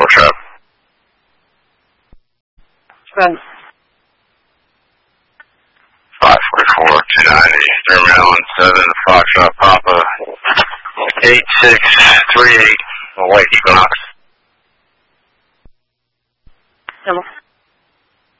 Trap. Spend. 544, 290, Terminal 7, Foxtrot Papa, 8638, White Equinox. Hello.